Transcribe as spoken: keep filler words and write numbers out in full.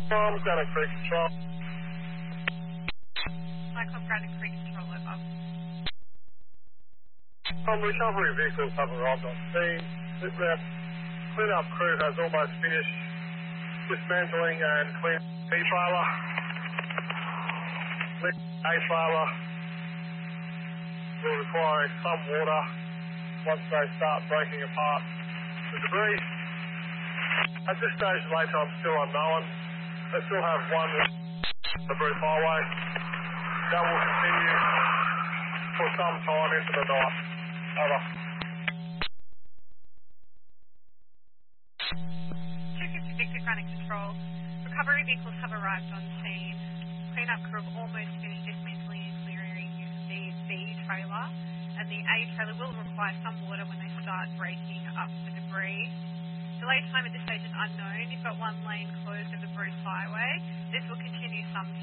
From Granite Creek Control. Cyclone Granite Creek Control, over. Um, recovery vehicles have arrived on scene. The clean-up crew has almost finished dismantling and cleaning the trailer. The A trailer will require some water once they start breaking apart the debris. At this stage, the late time is still unknown. They still have one on the Bruce Highway. That will continue for some time into the night. Over. two fifty Victor Granite Control. Recovery vehicles have arrived on scene. Clean-up crew have almost finished dismantling and clearing the B trailer, and the A trailer will require some water when they start breaking up the debris. Delay time at this stage is unknown. You've got one lane closed of the Bruce Highway. This will continue some